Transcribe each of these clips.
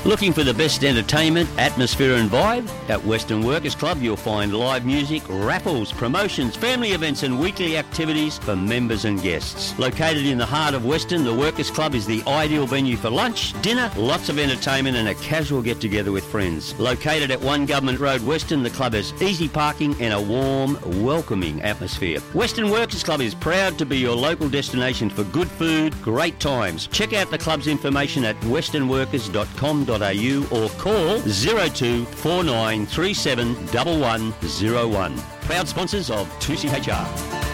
Looking for the best entertainment, atmosphere and vibe? At Western Workers Club you'll find live music, raffles, promotions, family events and weekly activities for members and guests. Located in the heart of Western, the Workers Club is the ideal venue for lunch, dinner, lots of entertainment and a casual get-together with friends. Located at 1 Government Road Western, the club has easy parking and a warm, welcoming atmosphere. Western Workers Club is proud to be your local destination for good food, great times. Check out the club's information at westernworkers.com.au or call 02 4937 1101. Proud sponsors of 2CHR.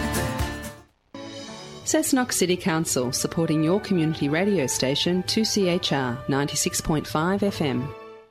Cessnock City Council, supporting your community radio station 2CHR 96.5 FM.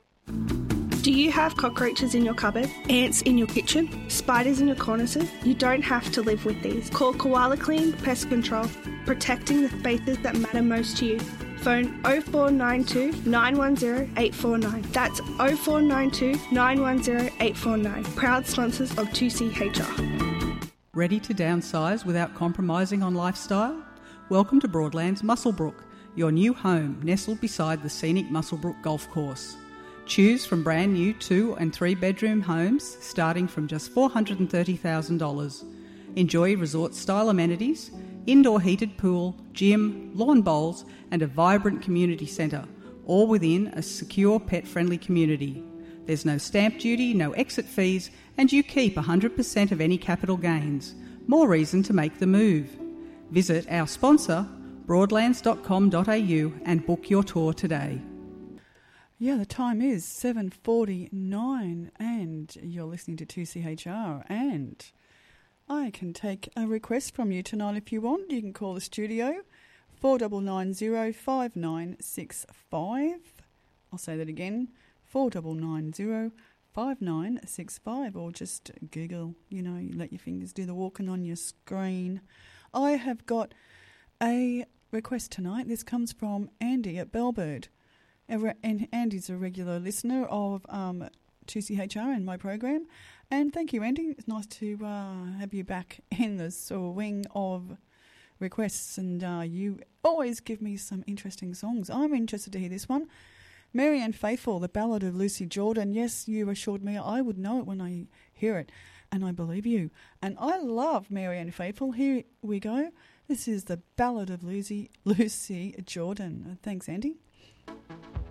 Do you have cockroaches in your cupboard, ants in your kitchen, spiders in your cornices? You don't have to live with these. Call Koala Clean Pest Control, protecting the spaces that matter most to you. Phone 0492 910 849. That's 0492 910 849. Proud sponsors of 2CHR. Ready to downsize without compromising on lifestyle? Welcome to Broadlands Muswellbrook, your new home nestled beside the scenic Muswellbrook Golf Course. Choose from brand new 2 and 3 bedroom homes starting from just $430,000. Enjoy resort-style amenities, indoor heated pool, gym, lawn bowls and a vibrant community centre, all within a secure pet-friendly community. There's no stamp duty, no exit fees, and you keep 100% of any capital gains. More reason to make the move. Visit our sponsor, broadlands.com.au and book your tour today. Yeah, the time is 7:49 and you're listening to 2CHR, and I can take a request from you tonight if you want. You can call the studio 4990 5965. I'll say that again, 4990 5965, or just Google, you let your fingers do the walking on your screen. I have got a request tonight. This comes from Andy at Bellbird. And Andy's a regular listener of 2CHR and my program. And thank you, Andy. It's nice to have you back in the swing of requests. And you always give me some interesting songs. I'm interested to hear this one. Marianne Faithfull, The Ballad of Lucy Jordan. Yes, you assured me I would know it when I hear it. And I believe you. And I love Marianne Faithfull. Here we go. This is The Ballad of Lucy Jordan. Thanks, Andy.